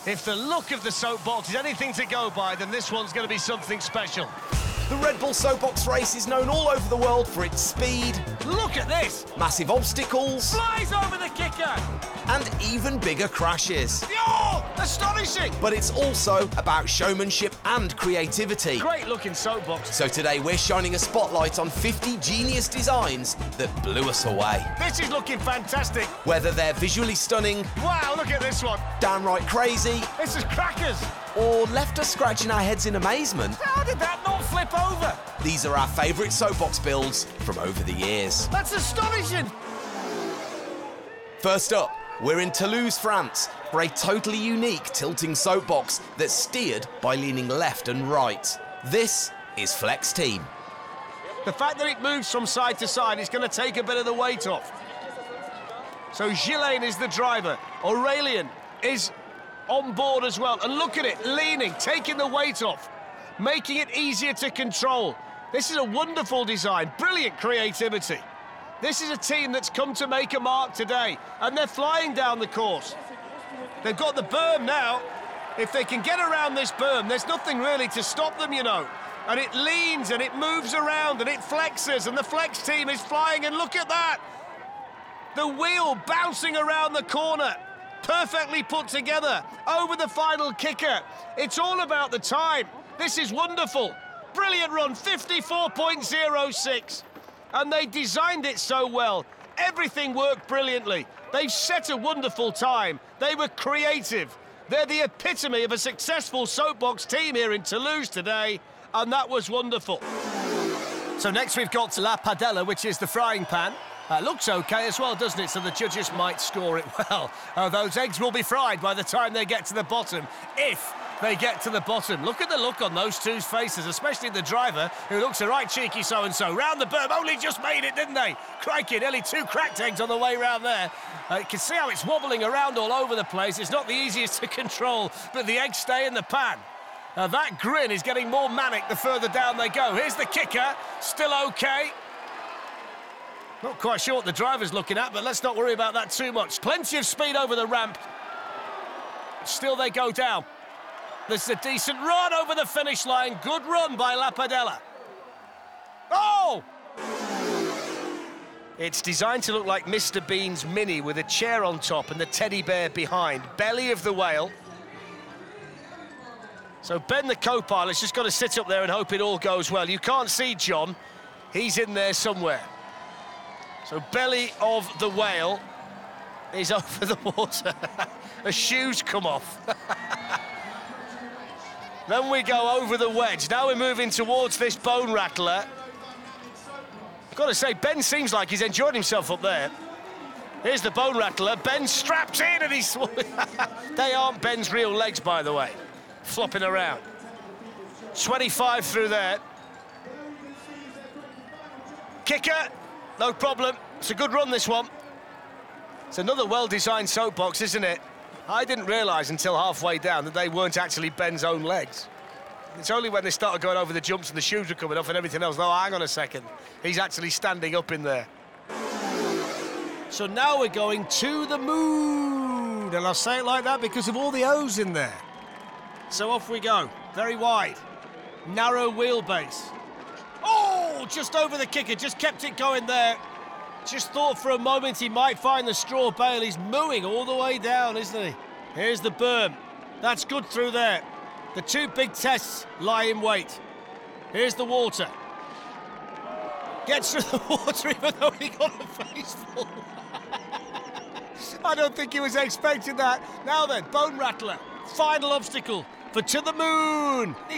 If the look of the soapbox is anything to go by, then this one's going to be something special. The Red Bull Soapbox race is known all over the world for its speed, Look at this! massive obstacles, Flies over the kicker! and even bigger crashes. Oh, astonishing! But it's also about showmanship and creativity. Great looking soapbox. So today we're shining a spotlight on 50 genius designs that blew us away. This is looking fantastic. Whether they're visually stunning, Wow, look at this one. downright crazy, This is crackers. or left us scratching our heads in amazement, How did that not flip over? these are our favourite soapbox builds from over the years. That's astonishing. First up, we're in Toulouse, France, for a totally unique tilting soapbox that's steered by leaning left and right. This is Flex Team. The fact that it moves from side to side is going to take a bit of the weight off. So Ghislaine is the driver. Aurélien is on board as well. And look at it, leaning, taking the weight off, making it easier to control. This is a wonderful design, brilliant creativity. This is a team that's come to make a mark today, and they're flying down the course. They've got the berm now. If they can get around this berm, there's nothing really to stop them, you know. And it leans, and it moves around, and it flexes, and the Flex Team is flying, and look at that! The wheel bouncing around the corner, perfectly put together, over the final kicker. It's all about the time. This is wonderful. Brilliant run, 54.06. And they designed it so well. Everything worked brilliantly. They've set a wonderful time. They were creative. They're the epitome of a successful soapbox team here in Toulouse today, and that was wonderful. So next we've got La Padella, which is the frying pan. Looks okay as well, doesn't it? So the judges might score it well. Those eggs will be fried by the time they get to the bottom, if they get to the bottom. Look at the look on those two's faces, especially the driver, who looks a right cheeky so-and-so. Round the berm, only just made it, didn't they? Crikey, nearly 2 cracked eggs on the way round there. You can see how it's wobbling around all over the place. It's not the easiest to control, but the eggs stay in the pan. That grin is getting more manic the further down they go. Here's the kicker, still okay. Not quite sure what the driver's looking at, but let's not worry about that too much. Plenty of speed over the ramp. Still they go down. This is a decent run over the finish line. Good run by La Padella. Oh! It's designed to look like Mr. Bean's Mini with a chair on top and the teddy bear behind. Belly of the whale. So Ben, the co-pilot's just got to sit up there and hope it all goes well. You can't see John. He's in there somewhere. So belly of the whale is over the water. The shoes come off. Then we go over the wedge. Now we're moving towards this bone rattler. I've got to say, Ben seems like he's enjoyed himself up there. Here's the bone rattler. Ben's strapped in and he's... They aren't Ben's real legs, by the way. Flopping around. 25 through there. Kicker, no problem. It's a good run, this one. It's another well-designed soapbox, isn't it? I didn't realise until halfway down that they weren't actually Ben's own legs. It's only when they started going over the jumps and the shoes were coming off and everything else. No, hang on a second. He's actually standing up in there. So now we're going to the moon. And I'll say it like that because of all the O's in there. So off we go. Very wide. Narrow wheelbase. Oh, just over the kicker. Just kept it going there. Just thought for a moment he might find the straw bale. He's mooing all the way down, isn't he? Here's the berm. That's good through there. The two big tests lie in wait. Here's the water. Gets through the water even though he got a face full. I don't think he was expecting that. Now then, bone rattler. Final obstacle for to the moon.